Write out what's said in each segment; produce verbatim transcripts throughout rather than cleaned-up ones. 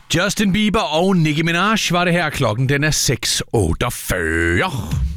Justin Bieber og Nicki Minaj var det her. Klokken den er seks otteogfyrre.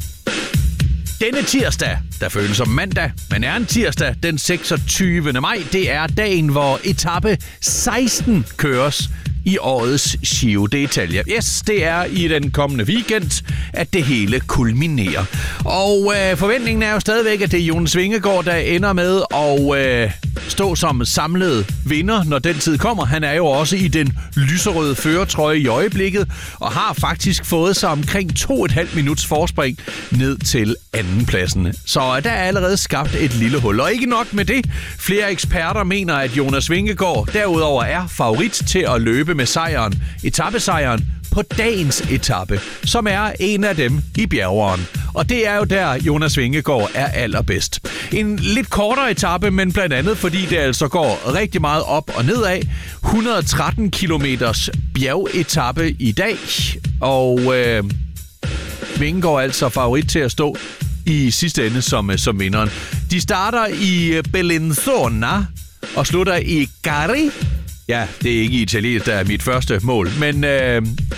Denne tirsdag, der føles som mandag, men er en tirsdag den seksogtyvende maj, det er dagen, hvor etape seksten køres i årets Giro d'Italia. Yes, det er i den kommende weekend, at det hele kulminerer. Og øh, forventningen er jo stadigvæk, at det er Jonas Vingegaard, der ender med at øh, stå som samlet vinder, når den tid kommer. Han er jo også i den lyserøde førertrøje i øjeblikket, og har faktisk fået sig omkring to og et halvt minuts forspring ned til andenpladsen. Så der er allerede skabt et lille hul. Og ikke nok med det. Flere eksperter mener, at Jonas Vingegaard derudover er favorit til at løbe med sejren, etapesejren på dagens etape, som er en af dem i bjergeren. Og det er jo der, Jonas Vingegaard er allerbedst. En lidt kortere etape, men blandt andet fordi det altså går rigtig meget op og nedad. et hundrede og tretten kilometers bjergetape i dag, og øh, Vingegaard er altså favorit til at stå i sidste ende som, som vinderen. De starter i Bellinzona og slutter i Gari. Ja, det er ikke italiensk, der er mit første mål, men øh,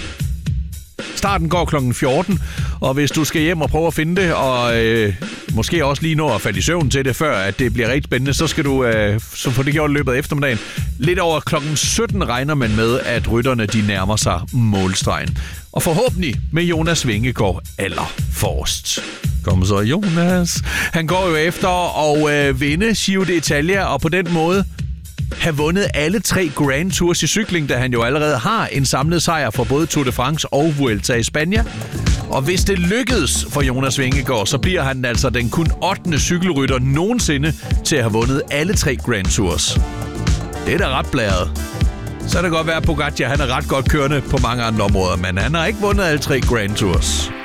starten går klokken fjorten, og hvis du skal hjem og prøve at finde det, og øh, måske også lige nå at falde i søvn til det, før at det bliver rigtig spændende, så skal du øh, så få det gjort i løbet af eftermiddagen. Lidt over klokken sytten regner man med, at rytterne de nærmer sig målstregen. Og forhåbentlig med Jonas Vingegaard allerforrest. Kom så, Jonas. Han går jo efter at øh, vinde Giro d'Italia, og på den måde have vundet alle tre Grand Tours i cykling, da han jo allerede har en samlet sejr for både Tour de France og Vuelta i Spanien. Og hvis det lykkedes for Jonas Vingegaard, så bliver han altså den kun ottende cykelrytter nogensinde til at have vundet alle tre Grand Tours. Det er da ret blæret. Så kan det godt være, at Pogacar han er ret godt kørende på mange andre områder, men han har ikke vundet alle tre Grand Tours.